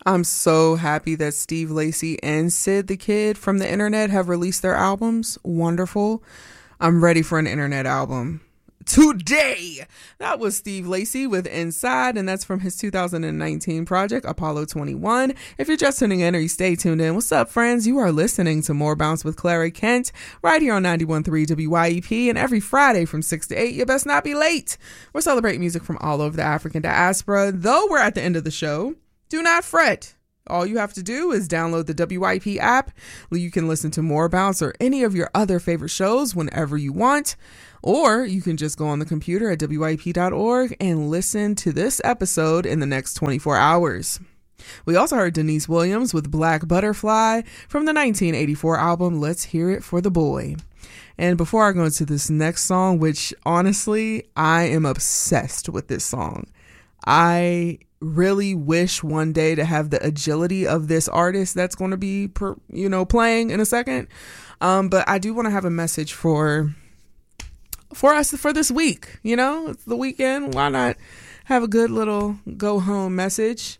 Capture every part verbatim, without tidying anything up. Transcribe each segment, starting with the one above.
I'm so happy that Steve Lacy and Sid the Kid from the internet have released their albums. Wonderful. I'm ready for an internet album today. That was Steve Lacy with Inside, and that's from his two thousand nineteen project Apollo twenty-one. If you're just tuning in or you stay tuned in, what's up, friends? You are listening to More Bounce with Clara Kent right here on ninety-one point three W Y E P, and every Friday from six to eight, you best not be late. We're celebrating music from all over the African diaspora. Though we're at the end of the show, do not fret. All you have to do is download the W Y P app. You can listen to More Bounce or any of your other favorite shows whenever you want. Or you can just go on the computer at W Y P dot org and listen to this episode in the next twenty-four hours. We also heard Denise Williams with Black Butterfly from the nineteen eighty-four album Let's Hear It for the Boy. And before I go into this next song, which honestly, I am obsessed with this song. I really wish one day to have the agility of this artist that's going to be, per, you know, playing in a second. Um, but I do want to have a message for for us for this week. You know, it's the weekend. Why not have a good little go home message?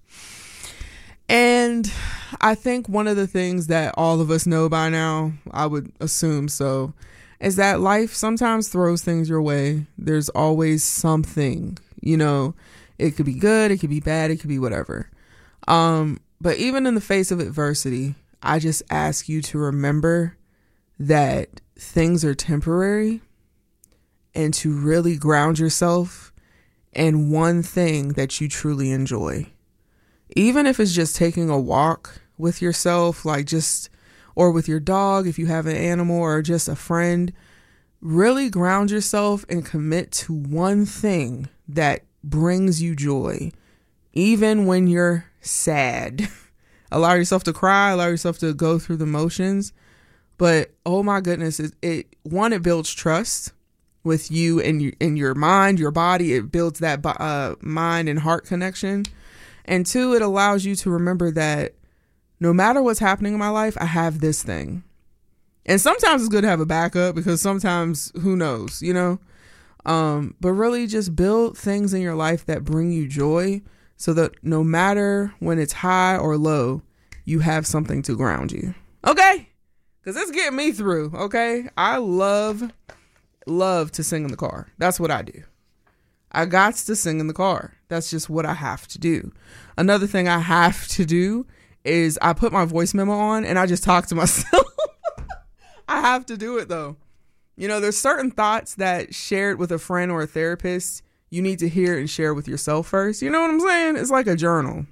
And I think one of the things that all of us know by now, I would assume so, is that life sometimes throws things your way. There's always something, you know. It could be good, it could be bad, it could be whatever. Um, but even in the face of adversity, I just ask you to remember that things are temporary and to really ground yourself in one thing that you truly enjoy. Even if it's just taking a walk with yourself, like just, or with your dog, if you have an animal, or just a friend, really ground yourself and commit to one thing that brings you joy, even when you're sad. Allow yourself to cry, allow yourself to go through the motions. But oh my goodness, it, it one, it builds trust with you and you, in your mind, your body. It builds that uh, mind and heart connection. And two, it allows you to remember that no matter what's happening in my life, I have this thing. And sometimes it's good to have a backup, because sometimes who knows, you know? Um, but really just build things in your life that bring you joy, so that no matter when it's high or low, you have something to ground you. Okay? Because it's getting me through. Okay? I love, love to sing in the car. That's what I do. I got to sing in the car. That's just what I have to do. Another thing I have to do is I put my voice memo on and I just talk to myself. I have to do it though. You know, there's certain thoughts that shared with a friend or a therapist, you need to hear and share with yourself first. You know what I'm saying? It's like a journal.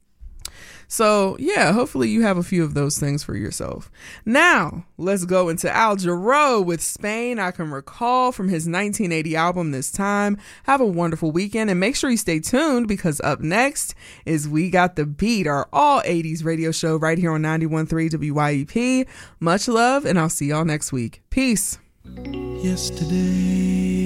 So, yeah, hopefully you have a few of those things for yourself. Now, let's go into Al Jarreau with Spain I Can Recall from his nineteen eighty album This Time. Have a wonderful weekend, and make sure you stay tuned, because up next is We Got the Beat, our all eighties radio show right here on ninety-one point three W Y E P. Much love, and I'll see y'all next week. Peace. Yesterday